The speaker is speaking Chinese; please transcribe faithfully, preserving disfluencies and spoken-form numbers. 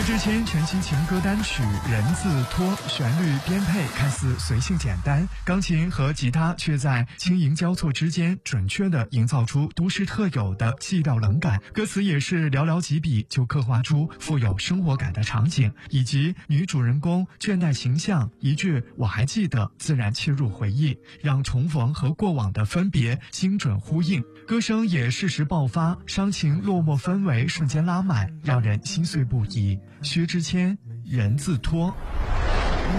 薛之谦全新情歌单曲《人字拖》，旋律编配看似随性简单，钢琴和吉他却在轻盈交错之间准确地营造出都市特有的寂寥冷感。歌词也是寥寥几笔就刻画出富有生活感的场景，以及女主人公倦怠形象一句我还记得自然切入回忆，让重逢和过往的分别精准呼应。歌声也适时爆发，伤情落寞氛围瞬间拉满，让人心碎不已。薛之谦《人字拖》。